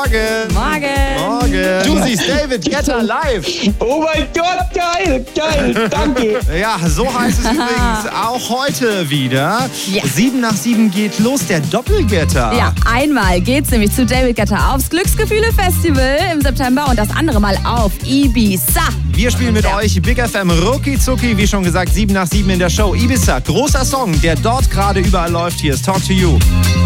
Morgen. Morgen. Du siehst David Guetta live. Oh mein Gott, geil, danke. Ja, so heißt es übrigens auch heute wieder. Yes. 7 nach 7 geht los, der Doppelgetter. Ja, einmal geht's nämlich zu David Guetta aufs Glücksgefühle-Festival im September und das andere Mal auf Ibiza. Wir spielen mit euch Big FM Rucki Zucki, wie schon gesagt, 7 nach 7 in der Show. Ibiza, großer Song, der dort gerade überall läuft. Hier ist Talk to You.